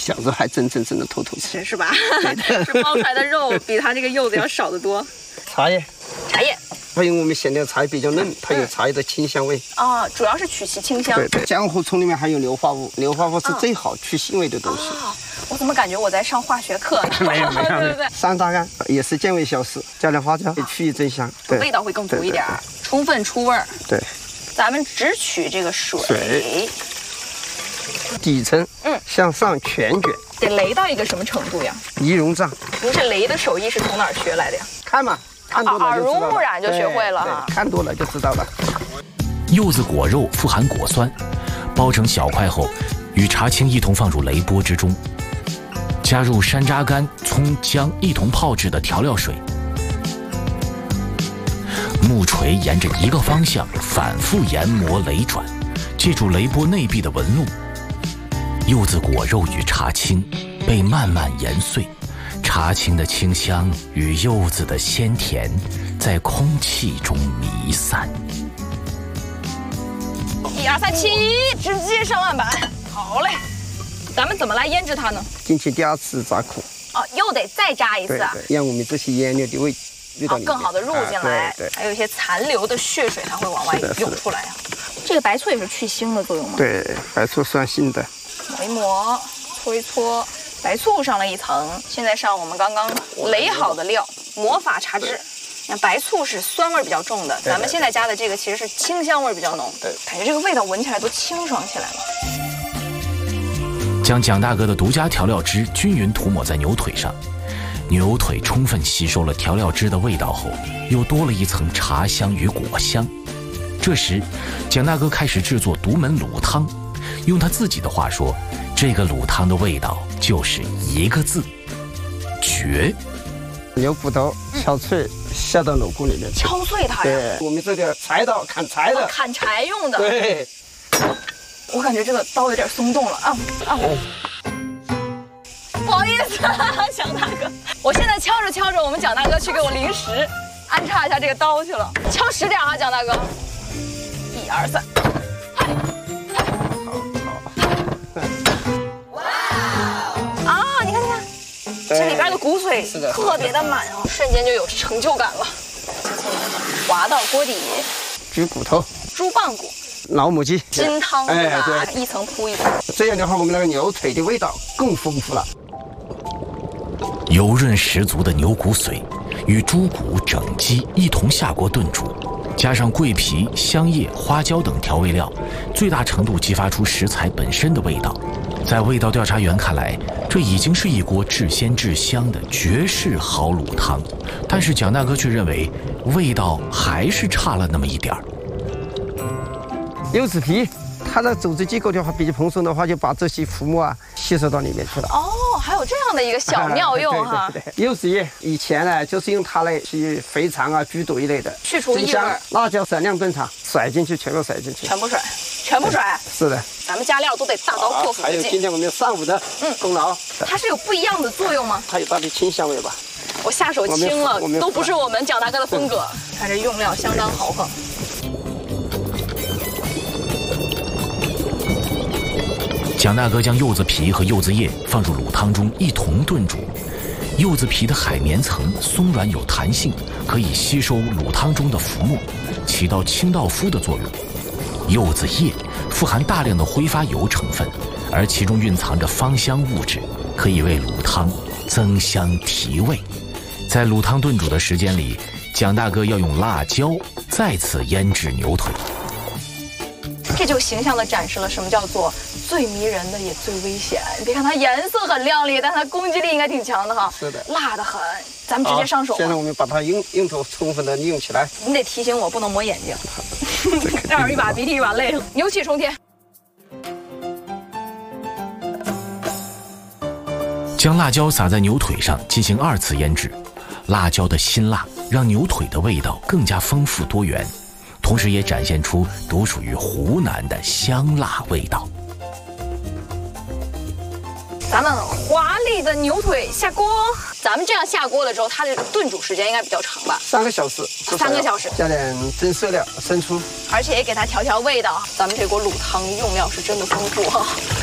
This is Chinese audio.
小时候还真的偷吃， 是吧？ 对的， 是包出来的肉比它这个柚子要少得多。 茶叶，还有我们现在茶叶比较嫩，它有茶叶的清香味。 啊，主要是取其清香。 对，江湖葱里面还有硫化物，硫化物是最好去腥味的东西。 我怎么感觉我在上化学课呢？ 没有， 对对。 山楂干也是健胃消食，加点花椒去一增香，对， 味道会更足一点，充分出味儿。 对， 咱们只取这个水， 底层向上全卷， 得擂到一个什么程度呀？ 仪容胀。 您这擂的手艺是从哪儿学来的呀？ 看嘛。 耳濡目染就学会了哈， 看多了就知道了。 柚子果肉富含果酸，剥成小块后，与茶青一同放入擂钵之中，加入山楂干、葱姜一同泡制的调料水。木锤沿着一个方向反复研磨擂转，借助擂钵内壁的纹路，柚子果肉与茶青被慢慢研碎。茶青的清香与柚子的鲜甜在空气中弥散。 1、2、3、7，直接上案板。好嘞，咱们怎么来腌制它呢？ 进行第二次炸苦。 又得再炸一次啊！ 对，让我们这些腌料的味道更好的入进来。 对， 还有一些残留的血水，它会往外涌出来啊。这个白醋也是去腥的作用吗？ 对，白醋酸性的。 磨一磨，搓一搓。白醋上了一层，现在上我们刚刚擂好的料，魔法茶汁。那白醋是酸味比较重的，咱们现在加的这个其实是清香味比较浓。对，感觉这个味道闻起来都清爽起来了。 将蒋大哥的独家调料汁均匀涂抹在牛腿上，牛腿充分吸收了调料汁的味道后，又多了一层茶香与果香。这时，蒋大哥开始制作独门卤汤，用他自己的话说，这个卤汤的味道就是一个字：绝。 牛骨头敲碎，下到篓锅里面去。 敲碎它呀？ 对，我们这个柴刀砍柴的， 砍柴用的。 对。 我感觉这个刀有点松动了啊！不好意思，蒋大哥，我现在敲着，我们蒋大哥去给我临时安插一下这个刀去了。敲实点啊，蒋大哥。1、2、3。这里边的骨髓特别的满啊，瞬间就有成就感了。滑到锅底， 猪骨头、 猪棒骨、 老母鸡、 金汤，对，一层铺一层。 这样的话，我们那个牛腿的味道更丰富了。 油润十足的牛骨髓与猪骨、整鸡一同下锅炖煮，加上桂皮、香叶、花椒等调味料，最大程度激发出食材本身的味道。在味道调查员看来，这已经是一锅至鲜至香的绝世好卤汤，但是蒋大哥却认为味道还是差了那么一点儿。 柚子皮，它的组织结构的话比较蓬松的话，就把这些浮沫吸收到里面去了。 还有这样的一个小妙用哈。 对，柚子叶以前呢就是用它来去肥肠啊、剧毒一类的， 去除异味。 辣椒闪亮炖茶，甩进去，全部甩进去。 全部甩。 是的。 咱们加料都得大刀阔斧的。 还有今天我们上午的功劳。 它是有不一样的作用吗？ 它有它的清香味吧。 我下手轻了，都不是我们蒋大哥的风格。看这用料相当豪横。 蒋大哥将柚子皮和柚子叶放入卤汤中一同炖煮，柚子皮的海绵层松软有弹性，可以吸收卤汤中的浮沫，起到清道夫的作用。柚子叶富含大量的挥发油成分，而其中蕴藏着芳香物质，可以为卤汤增香提味。在卤汤炖煮的时间里，蒋大哥要用辣椒再次腌制牛腿。 这就形象地展示了什么叫做最迷人的也最危险。你别看它颜色很亮丽，但它攻击力应该挺强的哈。 是的， 辣得很。咱们直接上手。 现在我们把它用头充分的利用起来。 你得提醒我不能抹眼睛，这样一把鼻涕一把泪，牛气冲天。 将辣椒撒在牛腿上进行2次腌制，辣椒的辛辣让牛腿的味道更加丰富多元。同时也展现出独属于湖南的香辣味道。 咱们华丽的牛腿下锅，咱们这样下锅了之后，它这个炖煮时间应该比较长吧 ？3个小时。 3个小时， 加点增色料、生抽， 而且也给它调味道。咱们这锅卤汤用料是真的丰富哈。